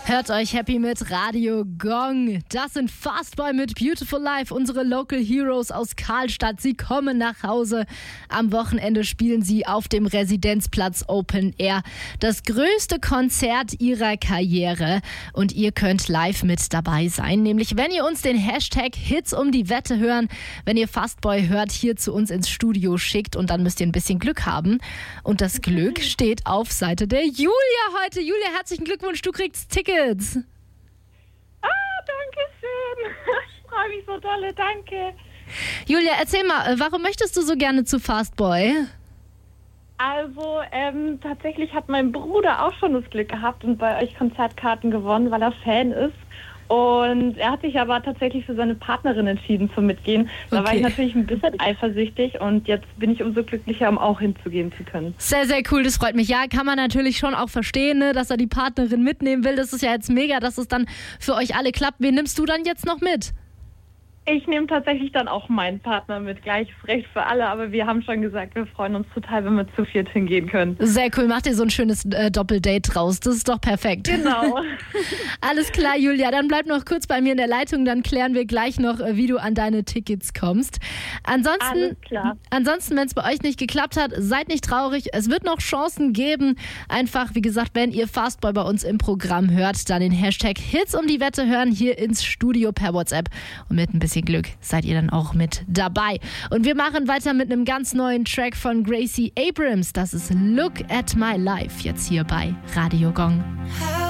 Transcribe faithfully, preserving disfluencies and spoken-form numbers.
Hört euch happy mit Radio Gong. Das sind Fastboy mit Beautiful Life, unsere Local Heroes aus Karlstadt. Sie kommen nach Hause. Am Wochenende spielen sie auf dem Residenzplatz Open Air. Das größte Konzert ihrer Karriere. Und ihr könnt live mit dabei sein. Nämlich, wenn ihr uns den Hashtag Hits um die Wette hören, wenn ihr Fastboy hört, hier zu uns ins Studio schickt. Und dann müsst ihr ein bisschen Glück haben. Und das Glück steht auf Seite der Julia heute. Julia, herzlichen Glückwunsch, du kriegst Tickets. Ah, danke schön. Ich freue mich so dolle, danke. Julia, erzähl mal, warum möchtest du so gerne zu Fastboy? Also, ähm, tatsächlich hat mein Bruder auch schon das Glück gehabt und bei euch Konzertkarten gewonnen, weil er Fan ist. Und er hat sich aber tatsächlich für seine Partnerin entschieden zum Mitgehen. Da okay. war ich natürlich ein bisschen eifersüchtig und jetzt bin ich umso glücklicher, um auch hinzugehen zu können. Sehr, sehr cool, das freut mich. Ja, kann man natürlich schon auch verstehen, ne, dass er die Partnerin mitnehmen will. Das ist ja jetzt mega, dass es dann für euch alle klappt. Wen nimmst du dann jetzt noch mit? Ich nehme tatsächlich dann auch meinen Partner mit, gleich recht für alle, aber wir haben schon gesagt, wir freuen uns total, wenn wir zu viert hingehen können. Sehr cool, macht ihr so ein schönes äh, Doppeldate draus, das ist doch perfekt. Genau. Alles klar, Julia, dann bleib noch kurz bei mir in der Leitung, dann klären wir gleich noch, äh, wie du an deine Tickets kommst. Ansonsten, Alles klar. Ansonsten, wenn es bei euch nicht geklappt hat, seid nicht traurig, es wird noch Chancen geben. Einfach, wie gesagt, wenn ihr Fastboy bei uns im Programm hört, dann den Hashtag Hits um die Wette hören, hier ins Studio per WhatsApp und mit ein bisschen Glück seid ihr dann auch mit dabei. Und wir machen weiter mit einem ganz neuen Track von Gracie Abrams. Das ist Look at My Life, jetzt hier bei Radio Gong.